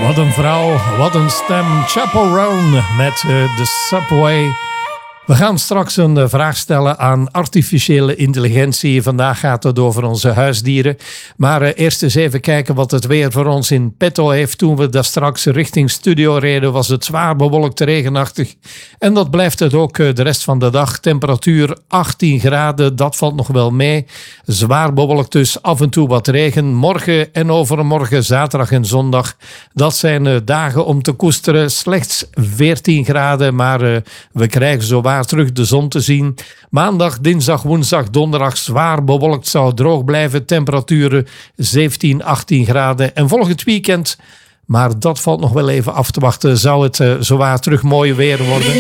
Wat een vrouw, wat een stem. Chappell Roan met The Subway. We gaan straks een vraag stellen aan artificiële intelligentie. Vandaag gaat het over onze huisdieren. Maar eerst eens even kijken wat het weer voor ons in petto heeft. Toen we daar straks richting studio reden was het zwaar bewolkt, regenachtig. En dat blijft het ook de rest van de dag. Temperatuur 18 graden, dat valt nog wel mee. Zwaar bewolkt dus, af en toe wat regen. Morgen en overmorgen, zaterdag en zondag. Dat zijn dagen om te koesteren. Slechts 14 graden, maar we krijgen zowaar terug de zon te zien. Maandag, dinsdag, woensdag, donderdag zwaar bewolkt, zou droog blijven. Temperaturen 17, 18 graden. En volgend weekend, maar dat valt nog wel even af te wachten, zou het zowaar terug mooi weer worden.